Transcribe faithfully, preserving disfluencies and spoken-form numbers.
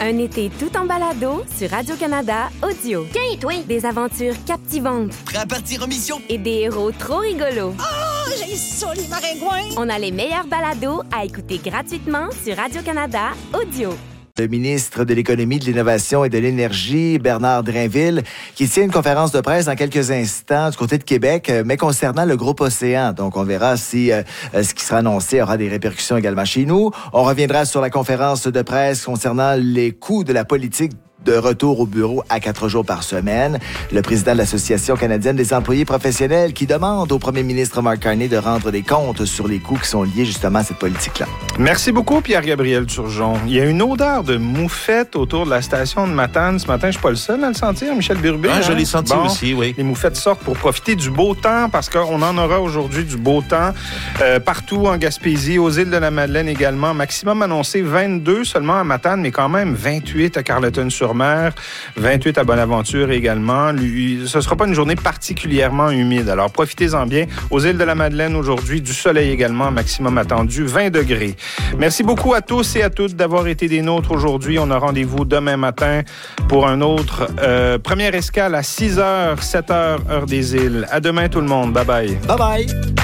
Un été tout en balado sur Radio-Canada Audio. Tiens, toi! Des aventures captivantes. Prêt à partir en mission? Et des héros trop rigolos. Oh, j'ai ça, les maringouins! On a les meilleurs balados à écouter gratuitement sur Radio-Canada Audio. Le ministre de l'Économie, de l'Innovation et de l'Énergie, Bernard Drinville, qui tient une conférence de presse dans quelques instants du côté de Québec, mais concernant le groupe Océan. Donc, on verra si euh, ce qui sera annoncé aura des répercussions également chez nous. On reviendra sur la conférence de presse concernant les coûts de la politique de retour au bureau à quatre jours par semaine. Le président de l'Association canadienne des employés professionnels qui demande au premier ministre Mark Carney de rendre des comptes sur les coûts qui sont liés justement à cette politique-là. Merci beaucoup, Pierre-Gabriel Turgeon. Il y a une odeur de moufette autour de la station de Matane. Ce matin, je ne suis pas le seul à le sentir, Michel Birubé. Ah, hein? je l'ai senti bon, aussi, oui. Les moufettes sortent pour profiter du beau temps parce qu'on en aura aujourd'hui du beau temps euh, partout en Gaspésie, aux îles de la Madeleine également. Maximum annoncé vingt-deux seulement à Matane, mais quand même vingt-huit à Carleton-sur-Mer. vingt-huit à Bonaventure également. Ce ne sera pas une journée particulièrement humide. Alors, profitez-en bien. Aux îles de la Madeleine, aujourd'hui, du soleil également, maximum attendu, vingt degrés. Merci beaucoup à tous et à toutes d'avoir été des nôtres aujourd'hui. On a rendez-vous demain matin pour un autre euh, première escale à six heures, sept heures, heure des îles. À demain, tout le monde. Bye-bye. Bye-bye.